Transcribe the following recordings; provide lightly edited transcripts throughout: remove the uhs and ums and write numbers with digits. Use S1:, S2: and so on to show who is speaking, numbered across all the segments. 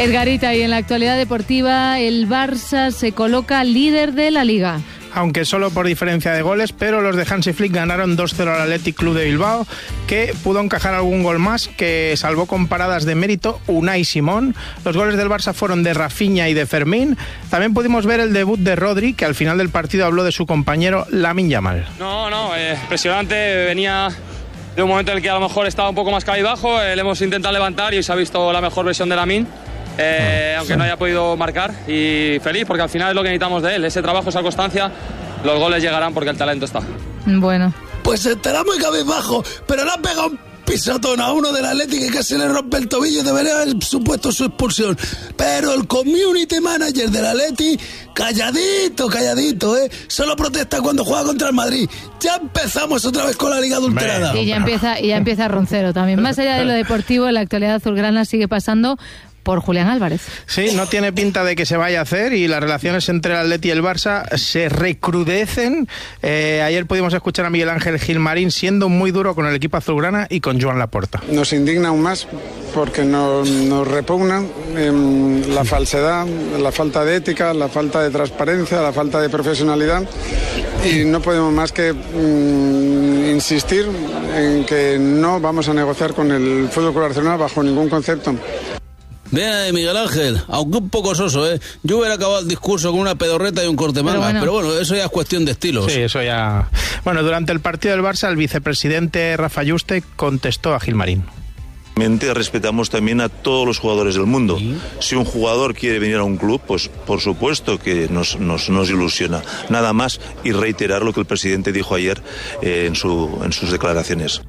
S1: Edgarita, y en la actualidad deportiva, el Barça se coloca líder de la Liga.
S2: Aunque solo por diferencia de goles, pero los de Hansi Flick ganaron 2-0 al Athletic Club de Bilbao, que pudo encajar algún gol más, que salvó con paradas de mérito Unai Simón. Los goles del Barça fueron de Rafinha y de Fermín. También pudimos ver el debut de Rodri, que al final del partido habló de su compañero Lamine Yamal.
S3: Impresionante, venía de un momento en el que a lo mejor estaba un poco más cabizbajo, le hemos intentado levantar y se ha visto la mejor versión de Lamine. Aunque no haya podido marcar, y feliz porque al final es lo que necesitamos de él, ese trabajo, esa constancia. Los goles llegarán porque el talento está.
S1: Bueno,
S4: pues estará muy cabizbajo, pero le ha pegado un pisotón a uno del Atlético que casi le rompe el tobillo y debería haber supuesto su expulsión. Pero el community manager del Atlético, calladito, solo protesta cuando juega contra el Madrid. Ya empezamos otra vez con la Liga adulterada.
S1: Y ya empieza Roncero también. Más allá de lo deportivo, la actualidad azulgrana sigue pasando por Julián Álvarez.
S2: Sí, no tiene pinta de que se vaya a hacer y las relaciones entre el Atleti y el Barça se recrudecen. Ayer pudimos escuchar a Miguel Ángel Gilmarín siendo muy duro con el equipo azulgrana y con Joan Laporta.
S5: Nos indigna aún más porque nos repugna la falsedad, la falta de ética, la falta de transparencia, la falta de profesionalidad, y no podemos más que insistir en que no vamos a negociar con el Fútbol Club Barcelona bajo ningún concepto.
S4: Bien, Miguel Ángel, aunque un poco soso, Yo hubiera acabado el discurso con una pedorreta y un corte manga, pero bueno, eso ya es cuestión de estilos.
S2: Sí, eso ya... Bueno, durante el partido del Barça, el vicepresidente Rafa Yuste contestó a Gilmarín.
S6: Respetamos también a todos los jugadores del mundo. ¿Sí? Si un jugador quiere venir a un club, pues por supuesto que nos ilusiona. Nada más, y reiterar lo que el presidente dijo ayer en sus declaraciones.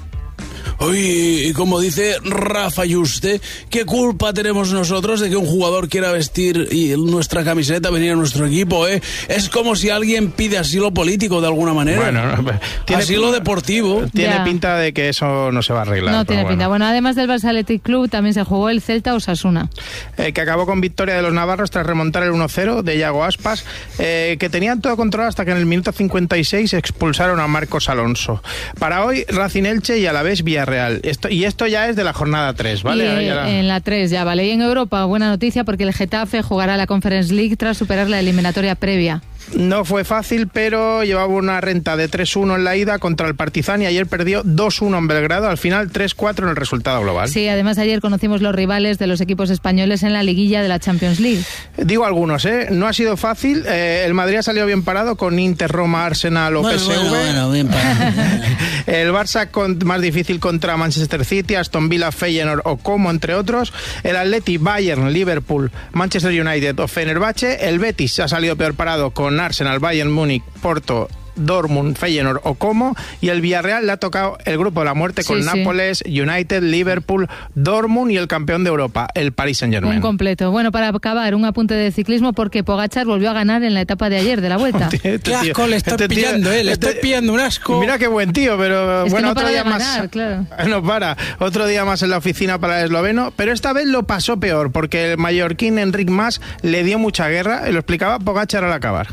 S4: Oye, y como dice Rafa Yuste, ¿qué culpa tenemos nosotros de que un jugador quiera vestir nuestra camiseta, venir a nuestro equipo, Es como si alguien pide asilo político de alguna manera.
S2: Bueno,
S4: asilo deportivo.
S2: Tiene pinta de que eso no se va a arreglar.
S1: No tiene pinta. Bueno, además del Barça Athletic Club, también se jugó el Celta Osasuna.
S2: Que acabó con victoria de los navarros tras remontar el 1-0 de Iago Aspas, que tenían todo controlado hasta que en el minuto 56 expulsaron a Marcos Alonso. Para hoy, Racing Elche y Alavés Villarreal. Esto ya es de la jornada 3, ¿vale?
S1: En la 3 ya, ¿vale? Y en Europa, buena noticia porque el Getafe jugará la Conference League tras superar la eliminatoria previa.
S2: No fue fácil, pero llevaba una renta de 3-1 en la ida contra el Partizan y ayer perdió 2-1 en Belgrado, al final 3-4 en el resultado global.
S1: Sí, además ayer conocimos los rivales de los equipos españoles en la liguilla de la Champions League.
S2: Digo algunos, no ha sido fácil. El Madrid ha salido bien parado con Inter, Roma, Arsenal o PSV.
S4: Bueno, bien parado.
S2: El Barça más difícil contra Manchester City, Aston Villa, Feyenoord o Como, entre otros. El Atleti, Bayern, Liverpool, Manchester United o Fenerbahce. El Betis ha salido peor parado con Arsenal, Bayern Múnich, Porto, Dortmund, Feyenoord o Como, y el Villarreal le ha tocado el grupo de la muerte con Nápoles, United, Liverpool, Dortmund y el campeón de Europa, el Paris Saint-Germain.
S1: Un completo. Bueno, para acabar, un apunte de ciclismo porque Pogačar volvió a ganar en la etapa de ayer de la Vuelta.
S4: Qué asco le estoy pillando, le estoy pillando un asco.
S2: Mira qué buen tío, pero
S1: es
S2: bueno,
S1: que no
S2: otro día
S1: ganar,
S2: más.
S1: Claro.
S2: No para. Otro día más en la oficina para el esloveno, pero esta vez lo pasó peor porque el mallorquín Enric Mas le dio mucha guerra y lo explicaba Pogačar al acabar.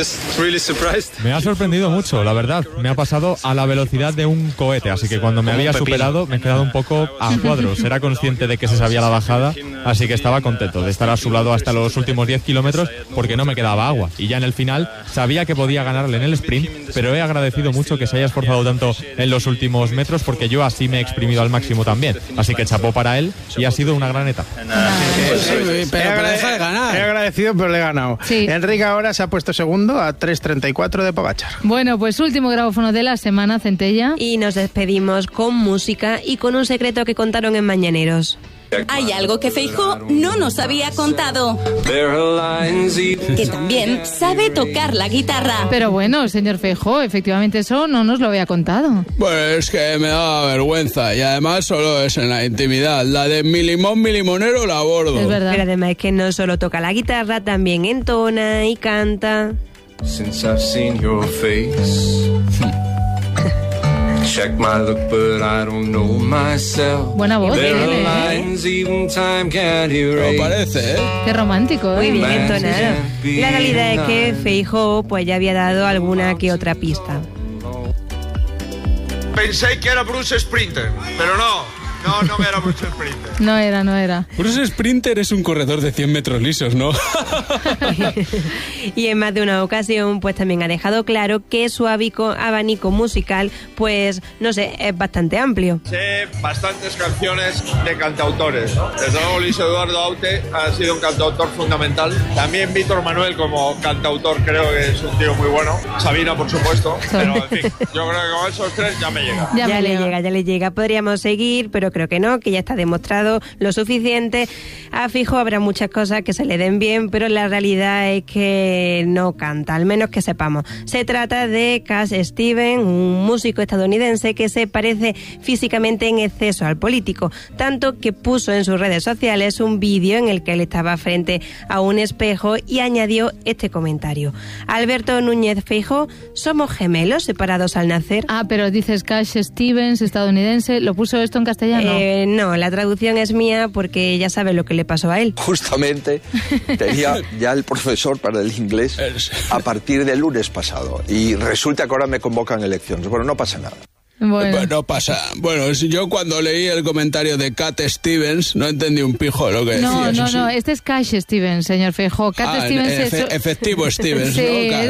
S7: Me ha sorprendido mucho, la verdad. Me ha pasado a la velocidad de un cohete, así que cuando me había superado me he quedado un poco a cuadros. Era consciente de que se sabía la bajada, así que estaba contento de estar a su lado hasta los últimos 10 kilómetros porque no me quedaba agua. Y ya en el final sabía que podía ganarle en el sprint, pero he agradecido mucho que se haya esforzado tanto en los últimos metros porque yo así me he exprimido al máximo también. Así que chapó para él y ha sido una gran etapa.
S4: Pero deja de ganar.
S2: He agradecido, pero le he ganado.
S1: Sí.
S2: Enrique ahora se ha puesto segundo a 3:34 de Pogačar.
S1: Bueno, pues último grabófono de la semana, Centella.
S8: Y nos despedimos con música y con un secreto que contaron en Mañaneros.
S9: Hay algo que Feijóo no nos había contado. Que también sabe tocar la guitarra.
S1: Pero bueno, señor Feijóo, efectivamente eso no nos lo había contado.
S4: Pues es que me da vergüenza y además solo es en la intimidad. La de mi limón, mi limonero la abordo.
S1: Es verdad.
S8: Pero además es que no solo toca la guitarra, también entona y canta.
S10: Since I've seen your face. Check my look, but I don't know myself.
S1: Buena voz tiene,
S4: Me parece,
S1: Qué romántico,
S8: Muy bien entonado. La realidad es que Feijóo pues ya había dado alguna que otra pista.
S11: Pensé que era Bruce Springsteen, pero no.
S5: No era mucho sprinter.
S1: No era.
S11: Por eso sprinter es un corredor de 100 metros lisos, ¿no?
S8: Y en más de una ocasión, pues también ha dejado claro que su abanico musical, pues, no sé, es bastante amplio.
S5: Sé bastantes canciones de cantautores, ¿no? Desde luego Luis Eduardo Aute ha sido un cantautor fundamental. También Víctor Manuel como cantautor creo que es un tío muy bueno. Sabina, por supuesto. Pero, en fin, yo creo que con esos tres ya me llega.
S8: Ya le llega. Podríamos seguir, pero creo que no, que ya está demostrado lo suficiente. A Feijóo habrá muchas cosas que se le den bien, pero la realidad es que no canta, al menos que sepamos. Se trata de Cash Stevens, un músico estadounidense que se parece físicamente en exceso al político, tanto que puso en sus redes sociales un vídeo en el que él estaba frente a un espejo y añadió este comentario: Alberto Núñez Feijóo, ¿somos gemelos separados al nacer?
S1: Ah, pero dices Cash Stevens, estadounidense, ¿lo puso esto en castellano?
S8: No, la traducción es mía porque ya sabes lo que le pasó a él.
S12: Justamente tenía ya el profesor para el inglés a partir del lunes pasado y resulta que ahora me convocan elecciones. Bueno, no pasa nada.
S11: Bueno, pasa. Bueno, yo cuando leí el comentario de Cat Stevens no entendí un pijo de lo que decía.
S1: No, este es Cash Stevens, señor Feijóo. Cat Stevens es...
S11: efectivo Stevens,
S1: sí,
S11: ¿no?